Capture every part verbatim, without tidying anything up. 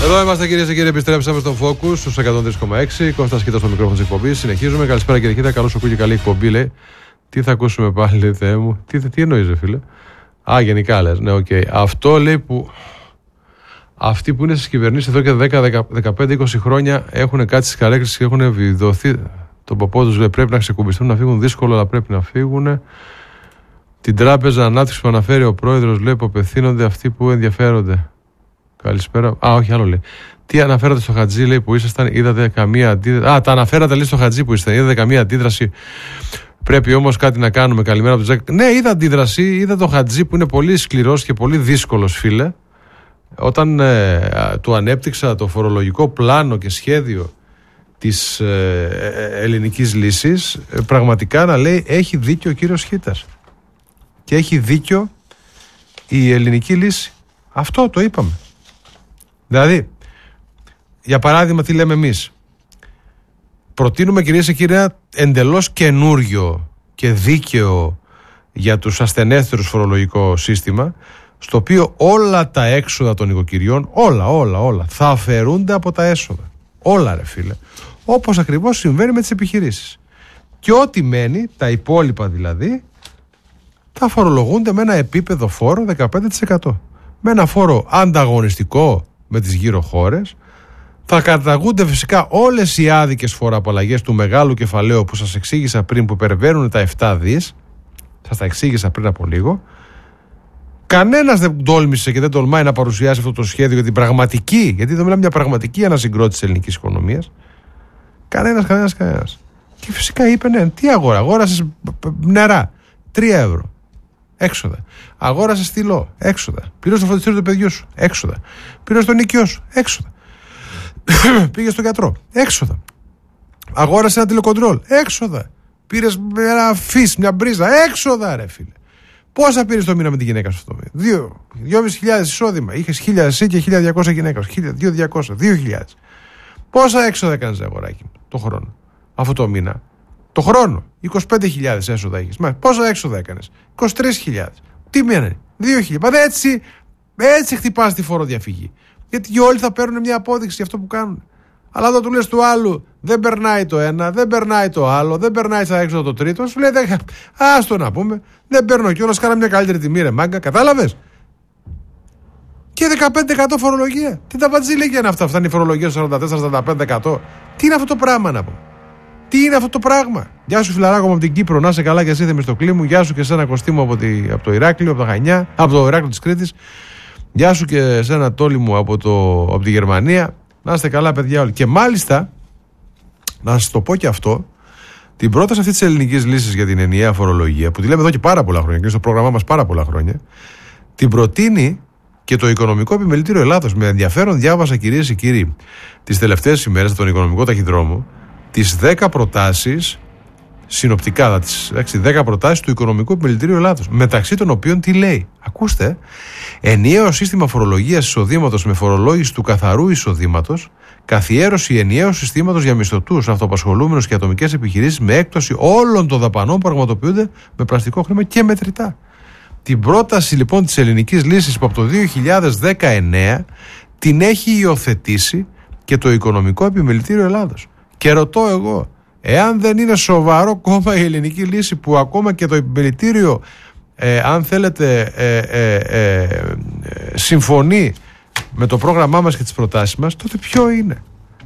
Εδώ είμαστε κυρίες και κύριοι, επιστρέψαμε στο Focus στους εκατόν τρία κόμμα έξι. Κώστας Κίτας στο μικρόφωνο της εκπομπής. Συνεχίζουμε. Καλησπέρα κύριε Κίτα, καλώς ακούει και καλή εκπομπή. Λέει. Τι θα ακούσουμε πάλι, λέει Θεέ μου. Τι, τι εννοείς, ρε φίλε. Α, γενικά λες. Ναι, οκ. Okay. Αυτό λέει που. Αυτοί που είναι στις κυβερνήσεις εδώ και δέκα, δεκαπέντε, είκοσι χρόνια έχουν κάτσει στις καρέκλες και έχουν βιδωθεί. Τον ποπό τους λέει πρέπει να ξεκουμπιστούν, να φύγουν δύσκολο, αλλά πρέπει να φύγουν. Την τράπεζα ανάπτυξη που αναφέρει ο πρόεδρος λέει που απευθύνονται αυτοί που ενδιαφέρονται. Καλησπέρα. Α, όχι, άλλο λέει. Τι αναφέρατε στο Χατζή, λέει, που ήσασταν, είδατε καμία αντίδραση. Α, τα αναφέρατε, λέει, στο Χατζή που ήσασταν, είδατε καμία αντίδραση. Πρέπει όμως κάτι να κάνουμε. Καλημέρα από τον Τζακ. Ναι, είδα αντίδραση. Είδα το Χατζή που είναι πολύ σκληρός και πολύ δύσκολος, φίλε. Όταν ε, του ανέπτυξα το φορολογικό πλάνο και σχέδιο της ε, ε, ελληνικής λύσης, ε, πραγματικά να λέει έχει δίκιο ο κύριος Χίτας. Και έχει δίκιο η ελληνική λύση. Αυτό το είπαμε. Δηλαδή, για παράδειγμα, τι λέμε εμείς. Προτείνουμε, κυρίες και κύριοι, ένα εντελώς καινούριο και δίκαιο για τους ασθενέστερους φορολογικό σύστημα, στο οποίο όλα τα έξοδα των οικοκυριών, όλα, όλα, όλα, θα αφαιρούνται από τα έσοδα. Όλα, ρε φίλε. Όπως ακριβώς συμβαίνει με τις επιχειρήσεις. Και ό,τι μένει, τα υπόλοιπα δηλαδή, θα φορολογούνται με ένα επίπεδο φόρο δεκαπέντε τοις εκατό. Με ένα φόρο ανταγωνιστικό με τις γύρω χώρες. Θα καταγούνται φυσικά όλες οι άδικες φοροαπαλλαγές του μεγάλου κεφαλαίου που σας εξήγησα πριν, που υπερβαίνουν τα επτά δις. Σας τα εξήγησα πριν από λίγο. Κανένας δεν τόλμησε και δεν τολμάει να παρουσιάσει αυτό το σχέδιο για την πραγματική, γιατί εδώ μιλάμε μια πραγματική ανασυγκρότηση της ελληνικής οικονομίας. Κανένας, κανένας, κανένας. Και φυσικά είπε ναι, τι αγορά, αγόρασες νερά, τρία ευρώ. Έξοδα. Αγόρασε στυλό. Έξοδα. Πλήρωσε το φροντιστήριο του παιδιού σου. Έξοδα. Πλήρωσε τον νοικιό σου. Έξοδα. Πήγε στον γιατρό. Έξοδα. Αγόρασε ένα τηλεκοντρόλ. Έξοδα. Πήρε ένα φύς, μια μπρίζα. Έξοδα, ρε φίλε. Πόσα πήρε το μήνα με τη γυναίκα σου αυτό? Δύο. Δυόμισι χιλιάδες εισόδημα. Είχε χίλια εσύ και χίλια διακόσια γυναίκα σου. Χίλια, δύο διακόσια. Δύο χιλιάδες. Πόσα έξοδα έκανε, αγοράκι μου, το χρόνο? Αυτό το μήνα. Το χρόνο. είκοσι πέντε χιλιάδες έσοδα έχεις. Μα πόσα έξοδα έκανες? είκοσι τρεις χιλιάδες. Τι μένει? δύο χιλιάδες. Μα έτσι, έτσι χτυπάς τη φοροδιαφυγή. Γιατί και όλοι θα παίρνουν μια απόδειξη για αυτό που κάνουν. Αλλά όταν του λες του άλλου δεν περνάει το ένα, δεν περνάει το άλλο, δεν περνάει στα έξοδα το τρίτο, σου λέει άστο να πούμε, δεν παίρνω κιόλας, κάνα μια καλύτερη τιμή, ρε μάγκα. Κατάλαβες? Και δεκαπέντε τοις εκατό φορολογία. Τι τα μπατζίλικια είναι αυτά? Φτάνει η φορολογία στο σαράντα τέσσερα με σαράντα πέντε τοις εκατό. Τι είναι αυτό το πράγμα να πω? Τι είναι αυτό το πράγμα? Γεια σου φιλαράκο μου από την Κύπρο, να είσαι καλά και εσύ Θεμιστοκλή μου. Γεια σου και εσένα Κωστή μου από, τη, από το Ηράκλειο, από τα Χανιά, από το Ηράκλειο της Κρήτης. Γεια σου και εσένα Τόλι μου από, το, από τη Γερμανία. Να είστε καλά παιδιά όλοι. Και μάλιστα, να σας το πω και αυτό, την πρόταση αυτή της ελληνικής λύσης για την ενιαία φορολογία, που τη λέμε εδώ και πάρα πολλά χρόνια και είναι στο πρόγραμμά μας πάρα πολλά χρόνια, την προτείνει και το Οικονομικό Επιμελητήριο Ελλάδος. Με ενδιαφέρον διάβασα, κυρίες και κύριοι, τις τελευταίες ημέρες από τον Οικονομικό Ταχυδρόμο τις δέκα προτάσεις, συνοπτικά, τις δέκα προτάσεις του Οικονομικού Επιμελητήριου Ελλάδος. Μεταξύ των οποίων τι λέει? Ακούστε, ενιαίο σύστημα φορολογίας εισοδήματος με φορολόγηση του καθαρού εισοδήματος, καθιέρωση ενιαίου συστήματος για μισθωτούς, αυτοαπασχολούμενους και ατομικές επιχειρήσεις με έκπτωση όλων των δαπανών που πραγματοποιούνται με πλαστικό χρήμα και μετρητά. Την πρόταση λοιπόν της ελληνικής λύσης που από το δύο χιλιάδες δεκαεννέα την έχει υιοθετήσει και το Οικονομικό Επιμελητήριο Ελλάδος. Και ρωτώ εγώ, εάν δεν είναι σοβαρό κόμμα η ελληνική λύση που ακόμα και το επιμελητήριο, ε, αν θέλετε, ε, ε, ε, ε, συμφωνεί με το πρόγραμμά μας και τις προτάσεις μας, τότε ποιο είναι?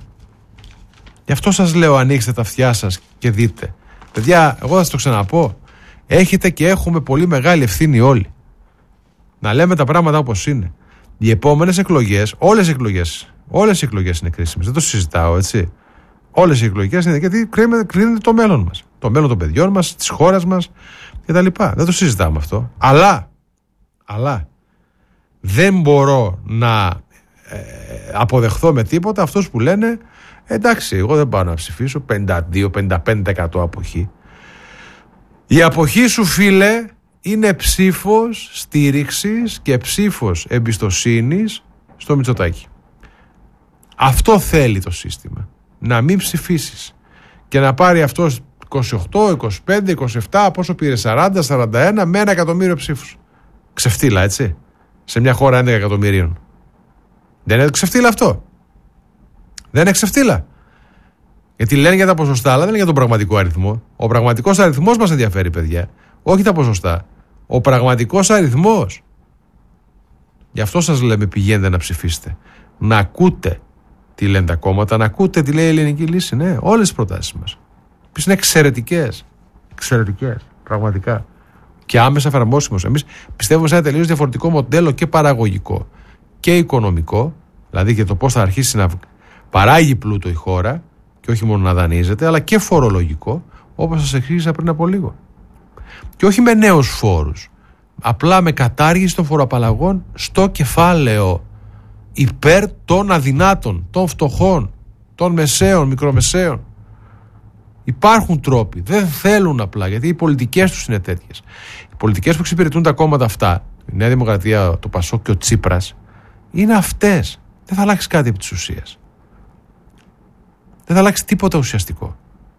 Γι' αυτό σας λέω, ανοίξτε τα αυτιά σας και δείτε. Παιδιά, εγώ θα σας το ξαναπώ, έχετε και έχουμε πολύ μεγάλη ευθύνη όλοι. Να λέμε τα πράγματα όπως είναι. Οι επόμενες εκλογές, όλες οι εκλογές, όλες οι εκλογές είναι κρίσιμες, δεν το συζητάω, έτσι. Όλες οι εκλογικές είναι, γιατί κρίνεται το μέλλον μας. Το μέλλον των παιδιών μας, της χώρας μας κτλ. Δεν το συζητάμε αυτό. Αλλά, αλλά δεν μπορώ να ε, αποδεχθώ με τίποτα αυτούς που λένε εντάξει, εγώ δεν πάω να ψηφίσω, πενήντα δύο με πενήντα πέντε τοις εκατό αποχή. Η αποχή σου, φίλε, είναι ψήφος στήριξης και ψήφος εμπιστοσύνης στο Μητσοτάκη. Αυτό θέλει το σύστημα. Να μην ψηφίσεις και να πάρει αυτός είκοσι οκτώ, είκοσι πέντε, είκοσι επτά, πόσο πήρε, σαράντα, σαράντα ένα με ένα εκατομμύριο ψήφους. Ξεφτύλα, έτσι, σε μια χώρα έντεκα εκατομμυρίων. Δεν είναι ξεφτύλα αυτό? Δεν είναι ξεφτύλα. Γιατί λένε για τα ποσοστά, αλλά δεν είναι για τον πραγματικό αριθμό. Ο πραγματικός αριθμός μας ενδιαφέρει, παιδιά. Όχι τα ποσοστά. Ο πραγματικός αριθμός. Γι' αυτό σας λέμε πηγαίνετε να ψηφίσετε. Να ακούτε τι λένε τα κόμματα, να ακούτε τι λέει η Ελληνική Λύση. Ναι, όλες τις προτάσεις μας. Επίσης είναι εξαιρετικές. Εξαιρετικές. Πραγματικά. Και άμεσα εφαρμόσιμος. Εμείς πιστεύουμε σε ένα τελείως διαφορετικό μοντέλο και παραγωγικό και οικονομικό, δηλαδή για το πώς θα αρχίσει να παράγει πλούτο η χώρα και όχι μόνο να δανείζεται, αλλά και φορολογικό, όπως σας εξήγησα πριν από λίγο. Και όχι με νέους φόρους. Απλά με κατάργηση των φοροαπαλλαγών στο κεφάλαιο, υπέρ των αδυνάτων, των φτωχών, των μεσαίων, μικρομεσαίων. Υπάρχουν τρόποι. Δεν θέλουν απλά, γιατί οι πολιτικές τους είναι τέτοιες. Οι πολιτικές που εξυπηρετούν τα κόμματα αυτά, η Νέα Δημοκρατία, το Πασόκ και ο Τσίπρας, είναι αυτές. Δεν θα αλλάξει κάτι επί της ουσίας. Δεν θα αλλάξει τίποτα ουσιαστικό.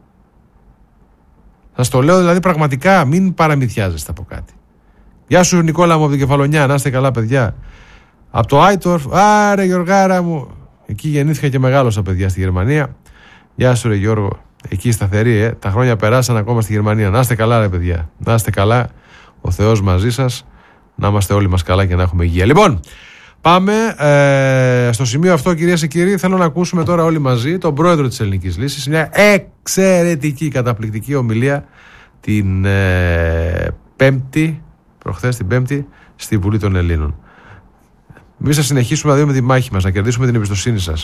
Σας το λέω δηλαδή πραγματικά, μην παραμυθιάζεστε από κάτι. Γεια σου Νικόλα μου από την Κεφαλονιά, να είστε καλά παιδιά. Από το Άιτορφ, άρε Γιωργάρα μου. Εκεί γεννήθηκα και μεγάλωσα παιδιά στη Γερμανία. Γεια σου ρε Γιώργο, εκεί σταθερή, ε. Τα χρόνια περάσαν ακόμα στη Γερμανία. Να είστε καλά ρε παιδιά, να είστε καλά. Ο Θεός μαζί σας, να είμαστε όλοι μας καλά και να έχουμε υγεία. Λοιπόν, πάμε ε, στο σημείο αυτό κυρίες και κύριοι. Θέλω να ακούσουμε τώρα όλοι μαζί τον πρόεδρο της Ελληνικής Λύσης. Μια εξαιρετική, καταπληκτική ομιλία την ε, Πέμπτη, προχθές την Πέμπτη, στη Βουλή των Ελλήνων. Εμείς θα συνεχίσουμε να δίνουμε τη μάχη μας, να κερδίσουμε την εμπιστοσύνη σας.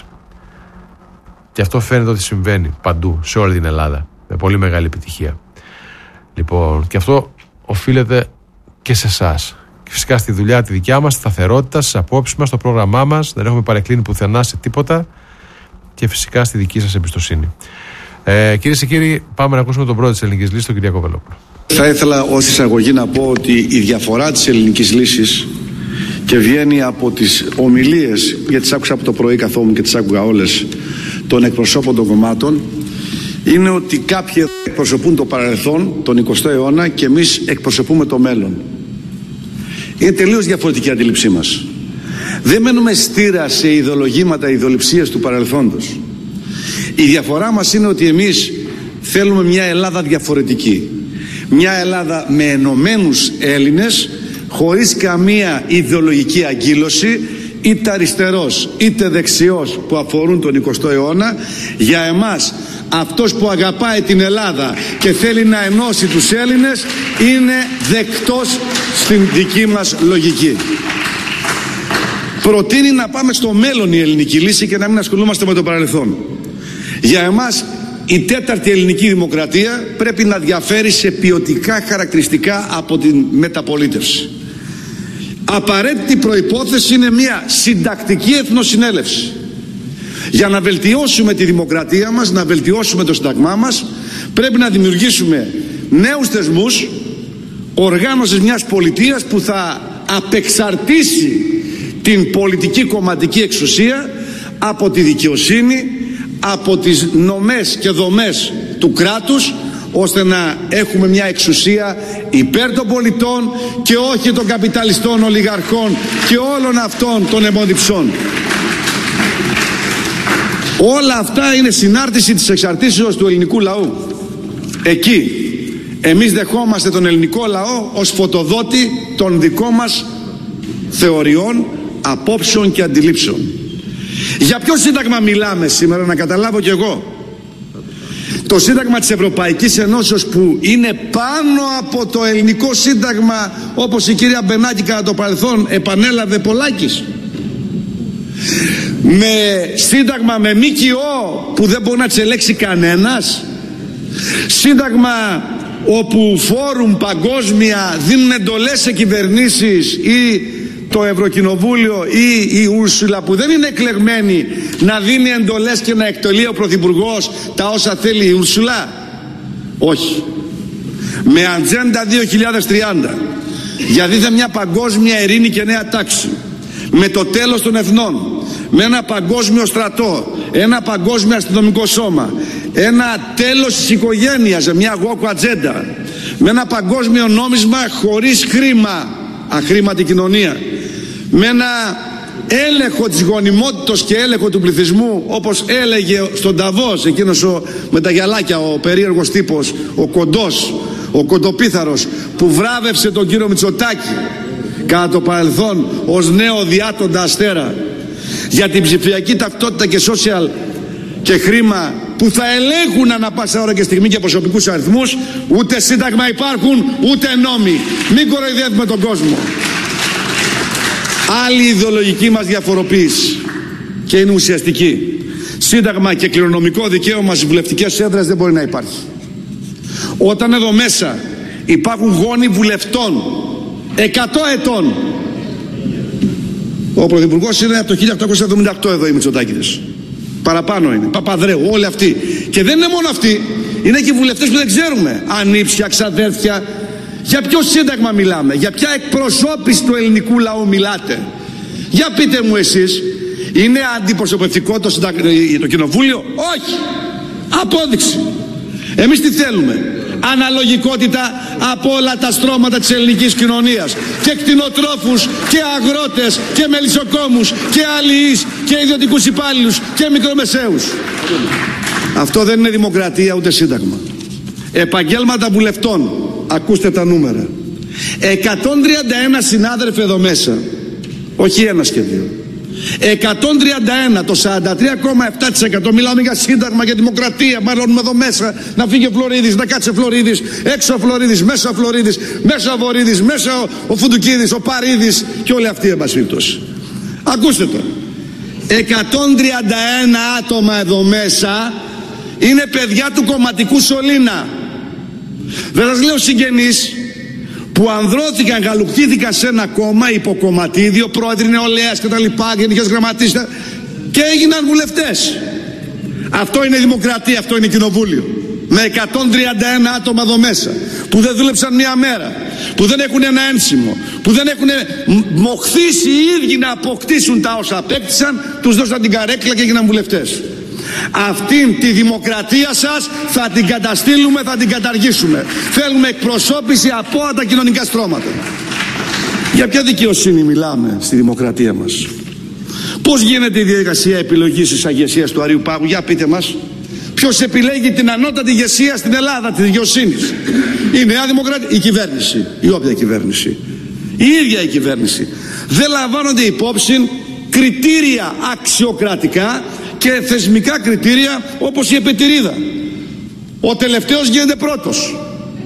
Και αυτό φαίνεται ότι συμβαίνει παντού, σε όλη την Ελλάδα, με πολύ μεγάλη επιτυχία. Λοιπόν, και αυτό οφείλεται και σε εσάς. Και φυσικά στη δουλειά τη δικιά μας, στη σταθερότητα, στις απόψεις μας, στο πρόγραμμά μας. Δεν έχουμε παρεκκλίνει πουθενά σε τίποτα. Και φυσικά στη δική σας εμπιστοσύνη. Ε, κυρίες και κύριοι, πάμε να ακούσουμε τον πρόεδρο της Ελληνικής Λύσης, τον Κυριάκο Βελόπουλο. Θα ήθελα ως εισαγωγή να πω ότι η διαφορά της Ελληνικής Λύσης, και βγαίνει από τις ομιλίες, γιατί τις άκουσα από το πρωί καθόμουν και τις άκουγα όλες, των εκπροσώπων των κομμάτων, είναι ότι κάποιοι εκπροσωπούν το παρελθόν, τον εικοστό αιώνα, και εμείς εκπροσωπούμε το μέλλον. Είναι τελείως διαφορετική η αντίληψή μας. Δεν μένουμε στήρα σε ιδεολογήματα, ιδεολειψίες του παρελθόντος. Η διαφορά μας είναι ότι εμείς θέλουμε μια Ελλάδα διαφορετική. Μια Ελλάδα με ενωμένους Έλληνες, χωρίς καμία ιδεολογική αγκύλωση, είτε αριστερός είτε δεξιός, που αφορούν τον εικοστό αιώνα. Για εμάς, αυτός που αγαπάει την Ελλάδα και θέλει να ενώσει τους Έλληνες είναι δεκτός στην δική μας λογική. Προτείνει να πάμε στο μέλλον η Ελληνική Λύση και να μην ασχολούμαστε με το παρελθόν. Για εμάς η τέταρτη ελληνική δημοκρατία πρέπει να διαφέρει σε ποιοτικά χαρακτηριστικά από την μεταπολίτευση. Απαραίτητη προϋπόθεση είναι μια συντακτική εθνοσυνέλευση. Για να βελτιώσουμε τη δημοκρατία μας, να βελτιώσουμε το συνταγμά μας, πρέπει να δημιουργήσουμε νέους θεσμούς, οργάνωσης μιας πολιτείας που θα απεξαρτήσει την πολιτική κομματική εξουσία από τη δικαιοσύνη, από τις νομές και δομές του κράτους, ώστε να έχουμε μια εξουσία υπέρ των πολιτών και όχι των καπιταλιστών, ολιγαρχών και όλων αυτών των αιμοδιψών. Όλα αυτά είναι συνάρτηση της εξαρτήσεως του ελληνικού λαού. Εκεί εμείς δεχόμαστε τον ελληνικό λαό ως φωτοδότη των δικών μας θεωριών, απόψεων και αντιλήψεων. Για ποιο σύνταγμα μιλάμε σήμερα, να καταλάβω κι εγώ? Το σύνταγμα της Ευρωπαϊκής Ενώσεως, που είναι πάνω από το ελληνικό σύνταγμα, όπως η κυρία Μπενάκη κατά το παρελθόν επανέλαβε πολλάκις. Με σύνταγμα με ΜΚΟ που δεν μπορεί να τσελέξει κανένας. Σύνταγμα όπου φόρουμ παγκόσμια δίνουν εντολές σε κυβερνήσεις, ή το Ευρωκοινοβούλιο ή η Ούρσουλα, που δεν είναι εκλεγμένη, να δίνει εντολές και να εκτελεί ο Πρωθυπουργός τα όσα θέλει η Ούρσουλα? Όχι. Με ατζέντα δύο χιλιάδες τριάντα, για δίθε μια παγκόσμια ειρήνη και νέα τάξη, με το τέλος των εθνών, με ένα παγκόσμιο στρατό, ένα παγκόσμιο αστυνομικό σώμα, ένα τέλος της οικογένειας, μια woke ατζέντα, με ένα παγκόσμιο νόμισμα χωρίς χρήμα, αχρήματη κοινωνία, με ένα έλεγχο της γονιμότητος και έλεγχο του πληθυσμού, όπως έλεγε στον Νταβός εκείνος ο, με τα γυαλάκια, ο περίεργος τύπος, ο κοντός, ο κοντοπίθαρος που βράβευσε τον κύριο Μητσοτάκη κατά το παρελθόν ως νέο διάτοντα αστέρα για την ψηφιακή ταυτότητα και social και χρήμα που θα ελέγχουν ανά πάσα ώρα και στιγμή και προσωπικούς αριθμούς. Ούτε σύνταγμα υπάρχουν, ούτε νόμοι. Μην κοροϊδεύουμε τον κόσμο. Άλλη ιδεολογική μας διαφοροποίηση, και είναι ουσιαστική. Σύνταγμα και κληρονομικό δικαίωμα στις βουλευτικές έδρες δεν μπορεί να υπάρχει. Όταν εδώ μέσα υπάρχουν γόνοι βουλευτών εκατό ετών, ο Πρωθυπουργός είναι από το χίλια οκτακόσια εβδομήντα οκτώ εδώ, οι Μητσοτάκηδες. Παραπάνω είναι. Παπαδρέου, όλοι αυτοί. Και δεν είναι μόνο αυτοί. Είναι και οι βουλευτές που δεν ξέρουμε. Ανήψια, ξαδέρφια. Για ποιο σύνταγμα μιλάμε? Για ποια εκπροσώπηση του ελληνικού λαού μιλάτε? Για πείτε μου εσείς. Είναι αντιπροσωπευτικό το, συνταγ... το κοινοβούλιο? Όχι. Απόδειξη. Εμείς τι θέλουμε? Αναλογικότητα από όλα τα στρώματα της ελληνικής κοινωνίας, και κτηνοτρόφους και αγρότες και μελισσοκόμους και αλληλείς και ιδιωτικούς υπάλληλους και μικρομεσαίους. Αυτό δεν είναι δημοκρατία ούτε σύνταγμα. Επαγγέλματα βουλευτών, ακούστε τα νούμερα. εκατόν τριάντα ένα συνάδελφοι εδώ μέσα, όχι ένας και δύο, εκατόν τριάντα ένα, το σαράντα τρία κόμμα επτά τοις εκατό. Μιλάμε για σύνταγμα, για δημοκρατία. Μάλλον εδώ μέσα να φύγει ο Φλωρίδης, να κάτσε Φλωρίδης, έξω ο Φλωρίδης, μέσα ο Φλωρίδης, μέσα ο Βορίδης, μέσα ο, ο Φουντουκίδης, ο Παρίδης και όλοι αυτοί εν πάση περιπτώσει. Ακούστε το. εκατόν τριάντα ένα άτομα εδώ μέσα είναι παιδιά του κομματικού σωλήνα. Δεν σας λέω συγγενείς που ανδρώθηκαν, γαλουχτήθηκαν σε ένα κόμμα, υποκομματίδιο, πρόεδροι νεολαίας και τα λοιπά, γενικές γραμματείς, και έγιναν βουλευτές. Αυτό είναι δημοκρατία, αυτό είναι κοινοβούλιο. Με εκατόν τριάντα ένα άτομα εδώ μέσα, που δεν δούλεψαν μία μέρα, που δεν έχουν ένα ένσημο, που δεν έχουν μοχθήσει οι ίδιοι να αποκτήσουν τα όσα απέκτησαν, τους δώσαν την καρέκλα και έγιναν βουλευτές. Αυτήν τη δημοκρατία σας θα την καταστήλουμε, θα την καταργήσουμε. Θέλουμε εκπροσώπηση από όλα τα κοινωνικά στρώματα. Για ποια δικαιοσύνη μιλάμε στη δημοκρατία μας? Πώς γίνεται η διαδικασία επιλογής της αγεσίας του Αρείου Πάγου? Για πείτε μας. Ποιος επιλέγει την ανώτατη ηγεσία στην Ελλάδα της δικαιοσύνης? Η Νέα Δημοκρατία, η κυβέρνηση, η όποια κυβέρνηση, η ίδια η κυβέρνηση. Δεν λαμβάνονται υπόψη κριτήρια αξιοκρατικά και θεσμικά κριτήρια, όπως η επετηρίδα. Ο τελευταίος γίνεται πρώτος.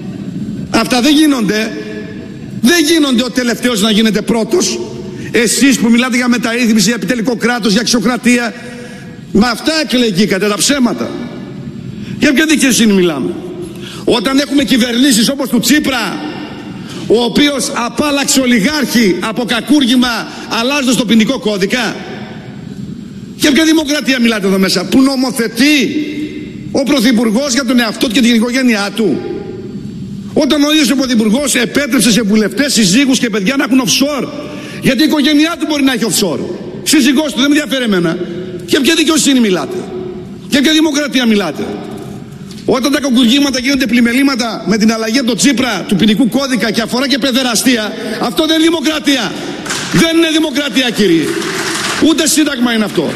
Αυτά δεν γίνονται. Δεν γίνονται ο τελευταίος να γίνεται πρώτος. Εσείς που μιλάτε για μεταρρύθμιση, για επιτελικό κράτος, για αξιοκρατία, με αυτά εκλεγήκατε, τα ψέματα. Για ποια δικαιοσύνη μιλάμε? Όταν έχουμε κυβερνήσεις όπως του Τσίπρα, ο οποίος απάλαξε ολιγάρχη από κακούργημα αλλάζοντας το ποινικό κώδικα. Για ποια δημοκρατία μιλάτε εδώ μέσα? Που νομοθετεί ο Πρωθυπουργός για τον εαυτό του και την οικογένειά του. Όταν ο ίδιος ο Πρωθυπουργός επέτρεψε σε βουλευτές, συζύγους και παιδιά να έχουν offshore. Γιατί η οικογένειά του μπορεί να έχει offshore. Σύζυγός του, δεν με ενδιαφέρει εμένα. Για ποια δικαιοσύνη μιλάτε? Για ποια δημοκρατία μιλάτε? Όταν τα κακουργήματα γίνονται πλημελήματα με την αλλαγή από το Τσίπρα του ποινικού κώδικα και αφορά και παιδεραστία, αυτό δεν είναι δημοκρατία. Δεν είναι δημοκρατία, κύριε. Ούτε σύνταγμα είναι αυτό.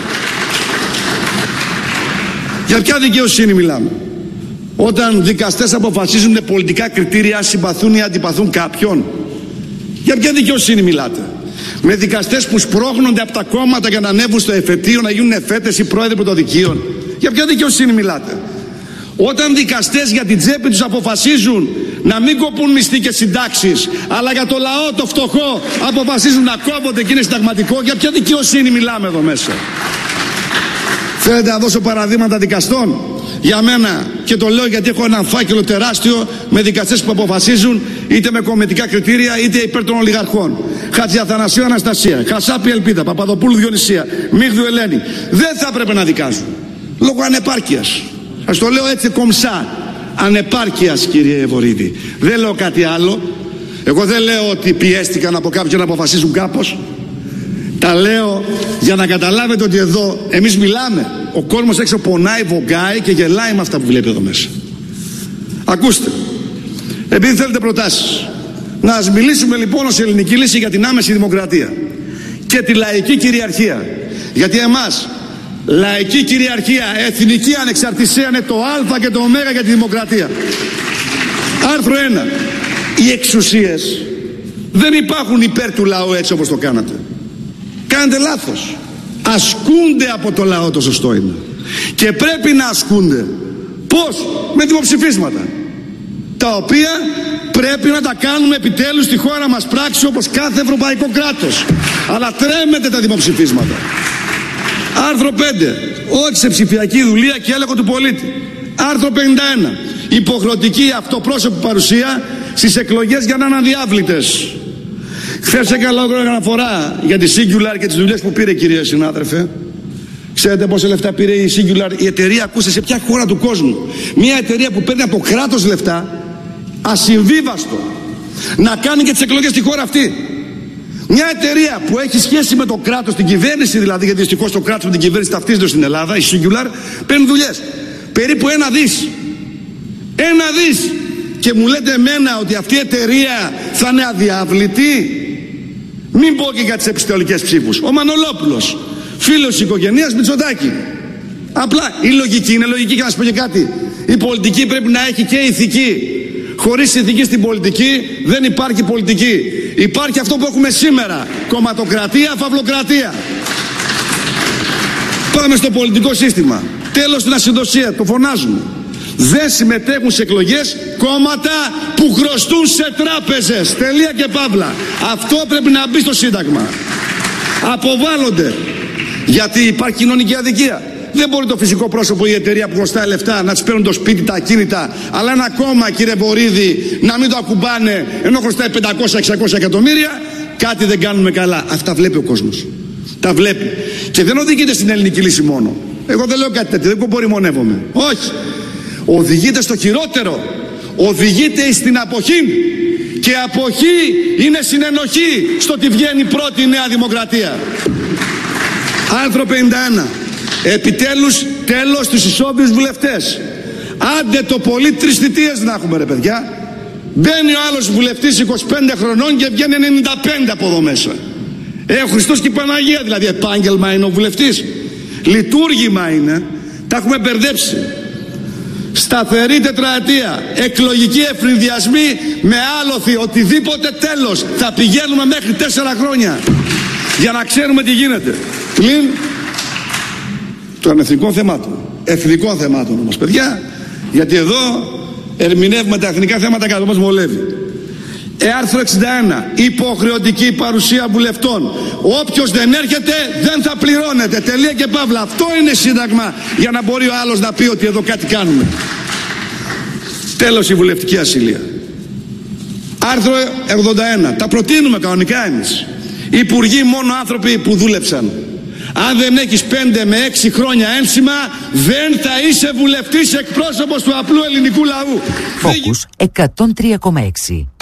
Για ποια δικαιοσύνη μιλάμε? Όταν δικαστές αποφασίζουν με πολιτικά κριτήρια συμπαθούν ή αντιπαθούν κάποιον. Για ποια δικαιοσύνη μιλάτε? Με δικαστές που σπρώχνονται από τα κόμματα για να ανέβουν στο εφετείο, να γίνουν εφέτες ή πρόεδροι πρωτοδικείων. Για ποια δικαιοσύνη μιλάτε? Όταν δικαστές για την τσέπη τους αποφασίζουν να μην κοπούν μισθοί και συντάξεις, αλλά για το λαό το φτωχό αποφασίζουν να κόβονται και είναι συνταγματικό, για ποια δικαιοσύνη μιλάμε εδώ μέσα? Θέλετε να δώσω παραδείγματα δικαστών? Για μένα, και το λέω γιατί έχω έναν φάκελο τεράστιο με δικαστές που αποφασίζουν είτε με κομματικά κριτήρια είτε υπέρ των ολιγαρχών. Χατζιαθανασίου Αναστασία, Χασάπη Ελπίδα, Παπαδοπούλου Διονυσία, Μίγδου Ελένη. Δεν θα έπρεπε να δικάζουν λόγω ανεπάρκειας. Ας το λέω έτσι κομψά. Ανεπάρκειας, κύριε Βορίδη. Δεν λέω κάτι άλλο. Εγώ δεν λέω ότι πιέστηκαν από κάποιον να αποφασίσουν κάπως. Τα λέω για να καταλάβετε ότι εδώ εμείς μιλάμε. Ο κόσμος έξω πονάει, βογκάει και γελάει με αυτά που βλέπει εδώ μέσα. Ακούστε. Επειδή θέλετε προτάσεις, να ας μιλήσουμε λοιπόν ως ελληνική λύση για την άμεση δημοκρατία. και τη λαϊκή κυριαρχία. Γιατί εμάς λαϊκή κυριαρχία, εθνική ανεξαρτησία είναι το α και το ω για τη δημοκρατία. Άρθρο ένα. Οι εξουσίες δεν υπάρχουν υπέρ του λαού έτσι όπως το κάνατε. Κάνετε λάθος. Ασκούνται από το λαό, το σωστό είναι. Και πρέπει να ασκούνται. Πώς? Με δημοψηφίσματα, τα οποία πρέπει να τα κάνουμε επιτέλους στη χώρα μας πράξη όπως κάθε ευρωπαϊκό κράτος. Αλλά τρέμετε τα δημοψηφίσματα. Άρθρο πέντε. Όχι σε ψηφιακή δουλεία και έλεγχο του πολίτη. Άρθρο πενήντα ένα. Υποχρεωτική αυτοπρόσωπη παρουσία στις εκλογές για να είναι αδιάβλητες. Χθες έκανα λόγο αναφορά για τη Singular και τις δουλειές που πήρε, κυρία συνάδελφε. Ξέρετε πόσα λεφτά πήρε η Singular, η εταιρεία, ακούστε, σε ποια χώρα του κόσμου? Μια εταιρεία που παίρνει από το κράτος λεφτά, ασυμβίβαστο, να κάνει και τις εκλογές στη χώρα αυτή. Μια εταιρεία που έχει σχέση με το κράτος, την κυβέρνηση δηλαδή, γιατί δυστυχώς το κράτος με την κυβέρνηση ταυτίζεται στην Ελλάδα, η Singular, παίρνει δουλειές. Περίπου ένα δις. Ένα δις. Και μου λέτε εμένα ότι αυτή η εταιρεία θα είναι αδιάβλητη? Μην πω και για τις επιστολικές ψήφους. Ο Μανολόπουλος, φίλος της οικογένειας Μητσοτάκη. Απλά η λογική είναι λογική. Και να σας πω και κάτι. Η πολιτική πρέπει να έχει και ηθική. Χωρίς ηθική στην πολιτική δεν υπάρχει πολιτική. Υπάρχει αυτό που έχουμε σήμερα. Κομματοκρατία, φαυλοκρατία. Πάμε στο πολιτικό σύστημα. Τέλος στην ασυντοσία. Το φωνάζουμε. Δεν συμμετέχουν σε εκλογές κόμματα που χρωστούν σε τράπεζες. Τελεία και παύλα. Αυτό πρέπει να μπει στο Σύνταγμα. Αποβάλλονται. Γιατί υπάρχει κοινωνική αδικία. Δεν μπορεί το φυσικό πρόσωπο ή η εταιρεία που χρωστάει λεφτά να τις παίρνουν το σπίτι, τα ακίνητα, αλλά ένα κόμμα, κύριε Βορίδη, να μην το ακουμπάνε ενώ χρωστάει πεντακόσια εξακόσια εκατομμύρια. Κάτι δεν κάνουμε καλά. Αυτά βλέπει ο κόσμος. Τα βλέπει. Και δεν οδηγείται στην ελληνική λύση μόνο. Εγώ δεν λέω κάτι τέτοιο, δεν απορριμονεύομαι. Όχι. Οδηγείται στο χειρότερο. Οδηγείται στην αποχή. Και αποχή είναι συνενοχή στο ότι βγαίνει πρώτη η Νέα Δημοκρατία. Άρθρο πενήντα ένα. Επιτέλους τέλος στους ισόβιους βουλευτές. Άντε το πολύ τρεις θητείες να έχουμε, ρε παιδιά. Μπαίνει ο άλλος βουλευτής είκοσι πέντε χρονών και βγαίνει ενενήντα πέντε από εδώ μέσα. Ε, ο Χριστός και η Παναγία δηλαδή. Επάγγελμα είναι ο βουλευτής. Λειτουργήμα είναι. Τα έχουμε μπερδέψει. Σταθερή τετραετία. Εκλογικοί ευνηδιασμοί με άλοθη. Οτιδήποτε τέλος. Θα πηγαίνουμε μέχρι τέσσερα χρόνια. Για να ξέρουμε τι γίνεται. Πλην των εθνικών θεμάτων. Εθνικών θεμάτων όμως, παιδιά. Γιατί εδώ ερμηνεύουμε τα εθνικά θέματα κατά μας βολεύει. Ε, άρθρο εξήντα ένα. Υποχρεωτική παρουσία βουλευτών. Όποιος δεν έρχεται δεν θα πληρώνεται. Τελεία και παύλα. Αυτό είναι σύνταγμα για να μπορεί ο άλλος να πει ότι εδώ κάτι κάνουμε. Τέλος η βουλευτική ασυλία. Άρθρο ογδόντα ένα. Τα προτείνουμε κανονικά εμείς. Υπουργοί μόνο άνθρωποι που δούλεψαν. Αν δεν έχεις πέντε με έξι χρόνια ένσημα, δεν θα είσαι βουλευτής εκπρόσωπος του απλού ελληνικού λαού. Focus εκατόν τρία κόμμα έξι.